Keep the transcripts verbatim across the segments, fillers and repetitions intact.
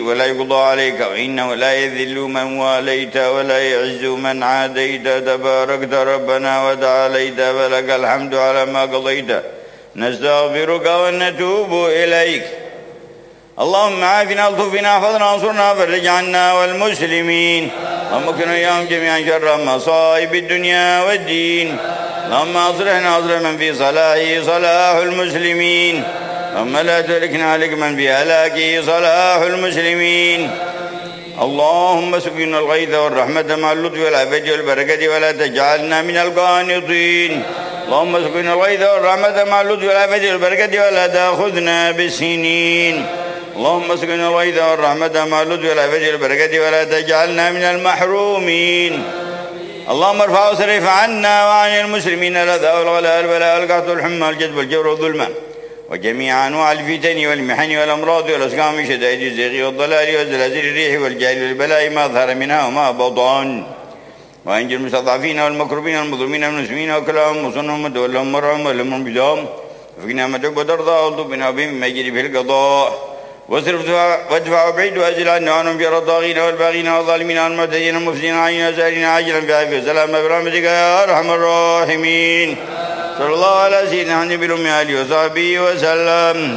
ولا يقضى عليك، وإنه لا يذل من واليت ولا يعز من عاديت، تباركت ربنا وتعاليت، فلك الحمد على ما قضيت. نستغفرك ونتوب إليك. اللهم عافنا الطفنا احفظنا انصرنا فرج عنا والمسلمين. اللهم اكفنا اياهم جميعا شر مصائب الدنيا والدين. اللهم اصلحنا اصلح من في صلاحه صلاح المسلمين. اللهم لا تهلكنا هلك من في هلاكه صلاح المسلمين. اللهم اسقنا الغيث والرحمة مع اللطف والعافية والبركة ولا تجعلنا من القانطين. اللهم اسقنا الغيث والرحمة مع اللطف والعافية والبركة ولا تأخذنا بالسنين. اللهم اسقنا الغيث والرحمة مع اللطف والعافية والبركة ولا تجعلنا من المحرومين. اللهم ارفع واصرف عنا وعن المسلمين الأذى والغلاء والبلاء والقحط والحمى والجذب والجور والظلمة وجميع أنواع الفتن والمحن والأمراض والأسقام شدائد الزيغ والضلال وزلازل الريح والجهل والبلاء ما ظهر منها وما بطن. وأنجل المستضعفين والمكروبين والمظلومين والمسلمين وكلهم وصنهم وتولهم مرهم ولهم بذام. وفقنا ما تحب وترضى واغضبنا بهم ما يجري في القضاء. واصرف وادفع وابعد وازل عنا عنهم شر الطاغين والباغين والظالمين والمعتدين والمفسدين علينا سائلين عاجلا في عافيه وسلام برحمتك يا ارحم الراحمين. صلى الله على سيدنا النبي الأمي آله وصحبه وسلم.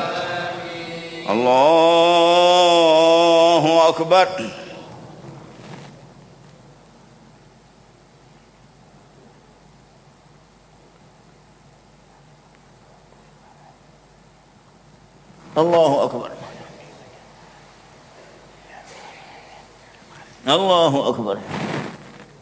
الله أكبر. الله أكبر. الله أكبر.